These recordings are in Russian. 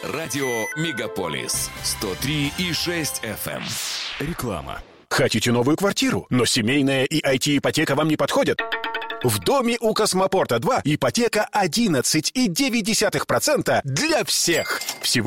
Радио Мегаполис 103,6 FM. Реклама. Хотите новую квартиру, но семейная и IT-ипотека вам не подходят? В доме у Космопорта 2 ипотека 11,9% для всех. Всего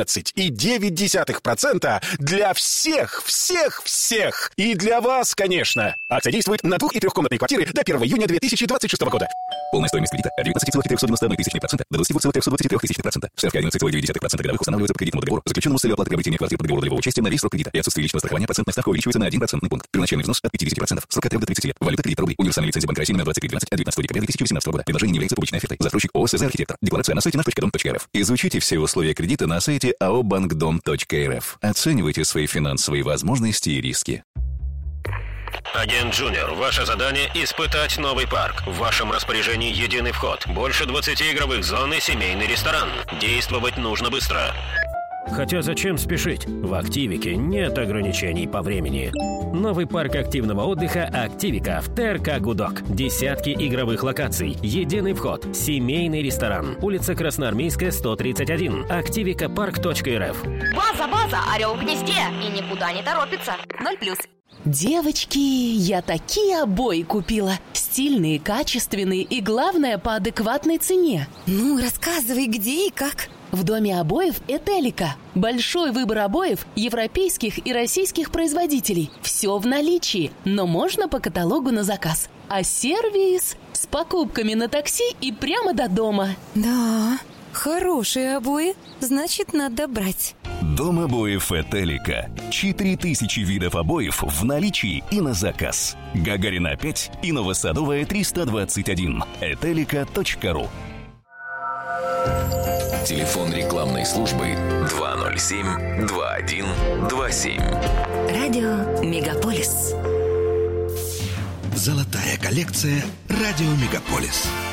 11,9% для всех. И для вас, конечно. Акция действует на 2- и 3-комнатные квартиры до 1 июня 2026 года. Полная стоимость кредита от 19,391% до 20,323%. Ставка 11,9% годовых устанавливается по кредитному договору, заключенному с целью оплаты приобретения квартиры по договору для участия на весь срок кредита. И отсутствие личного страхования процентная ставка увеличивается на 1% пункт. Первоначальный взнос от 50%. Срок от 3 до 30 лет. Валюта 3 рублей. Универсальная лицензия Банка России номер 2312 от 19 декабря 2018 года. Предложение не является публичной офертой. Застройщик ООО «СЗ Архитектор». Декларация на сайте наш.дом.рф. Изучите все условия кредита на сайте aobankdom.rf. Оценивайте свои финансовые возможности и риски. Агент Джуниор, ваше задание – испытать новый парк. В вашем распоряжении единый вход, больше 20 игровых зон и семейный ресторан. Действовать нужно быстро. Хотя зачем спешить? В Активике нет ограничений по времени. Новый парк активного отдыха «Активика» в ТРК «Гудок». Десятки игровых локаций, единый вход, семейный ресторан. Улица Красноармейская, 131. Активикапарк.рф. База, орел в гнезде и никуда не торопится. 0+. Девочки, я такие обои купила. Стильные, качественные и, главное, по адекватной цене. Ну, рассказывай, где и как. В доме обоев «Этелика». Большой выбор обоев европейских и российских производителей. Все в наличии, но можно по каталогу на заказ. А сервис с покупками на такси и прямо до дома. Да, хорошие обои, значит, надо брать. Дом обоев «Этелика». 4000 видов обоев в наличии и на заказ. Гагарина 5 и Новосадовая 321. Этелика.ру. Телефон рекламной службы 207-2127. Радио Мегаполис. Золотая коллекция «Радио Мегаполис».